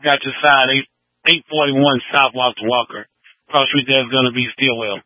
got your side, 841 South Walker. Cross street there's going to be Stillwell.